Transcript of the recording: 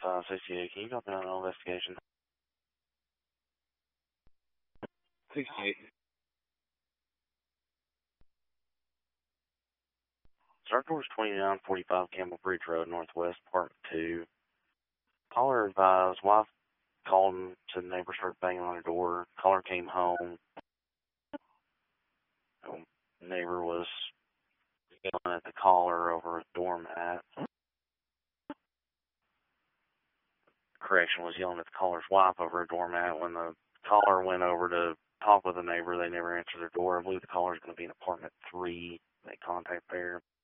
68, can you go down an investigation? 68. Start doors 2945 Campbell Bridge Road, Northwest, Apartment 2. Caller advised, wife called him, said the neighbor started banging on her door. Caller came home. The neighbor was yelling at the caller over a doormat. Correction, was yelling at the caller's wife over a doormat. When the caller went over to talk with the neighbor, they never answered their door. I believe the caller's going to be in apartment 3. They contact there.